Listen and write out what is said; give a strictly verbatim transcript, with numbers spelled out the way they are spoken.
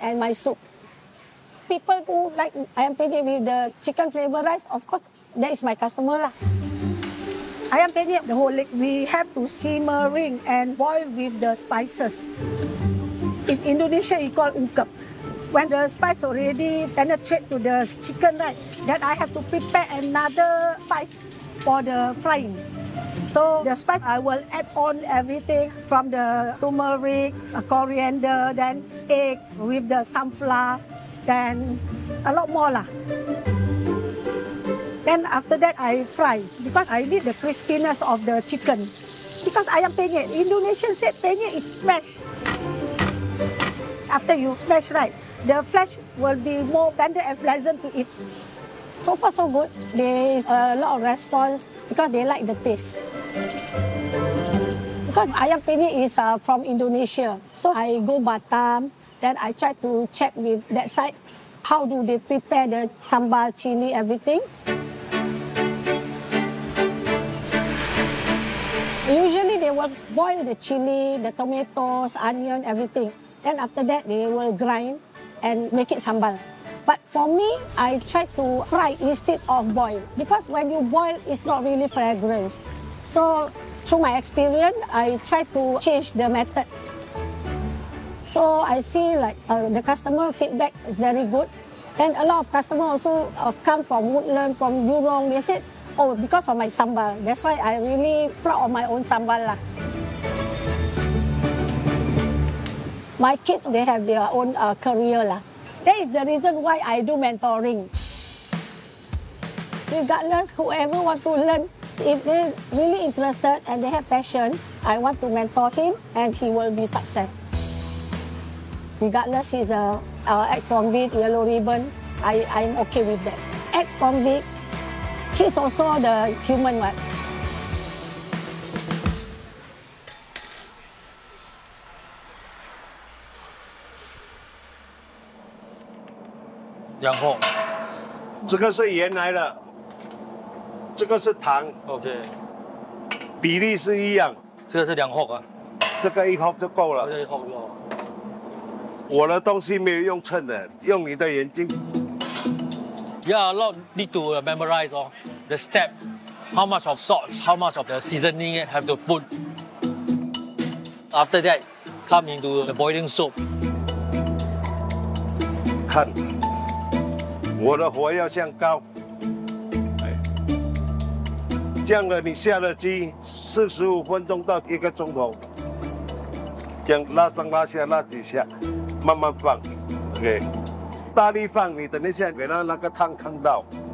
and my soup. People who like ayam penyet with the chicken flavor rice, of course, that is my customer lah. Ayam penyet, the whole leg, we have to simmering and boil with the spices. In Indonesia, we call ungkep. When the spice already penetrate to the chicken, right, then I have to prepare another spice for the frying. So the spice, I will add on everything from the turmeric, coriander, then egg with the sunflower, then a lot more lah. Then after that, I fry because I need the crispiness of the chicken. Because ayam penyet, Indonesian said penyet is smashed. After you smash, right, the flesh will be more tender and pleasant to eat. So far, so good. There is a lot of response because they like the taste. Because ayam penyet is uh, from Indonesia. So I go Batam, then I try to check with that side, how do they prepare the sambal, chili, everything. Usually they will boil the chili, the tomatoes, onion, everything. Then after that, they will grind and make it sambal. But for me, I try to fry instead of boil because when you boil, it's not really fragrance. So through my experience, I try to change the method. So I see like uh, the customer feedback is very good. Then a lot of customers also uh, come from Woodland, from Jurong. They said, oh, because of my sambal. That's why I really proud of my own sambal lah. My kids, they have their own uh, career lah. That is the reason why I do mentoring. Regardless, whoever want to learn, if they're really interested and they have passion, I want to mentor him and he will be success. Regardless, he's a uh, ex-convict, yellow ribbon, I, I'm okay with that. Ex-convict, he's also the human one. 然后， 这个是盐来的，这个是糖 OK， 比例是一样。 这个是两盒啊， 这个一盒就够了。 这一盒就好。 我的东西没有用秤的，用你的眼睛。 Yeah, a lot need to memorize oh, the step. How much of salt, how much of the seasoning have to put. After that, come into the boiling soup. 看，我的火要降高。哎，这样的你下了鸡四十五分钟到一个钟头，这样拉上拉下拉几下，慢慢放。OK， 大力放，你等一下给它那个汤看到。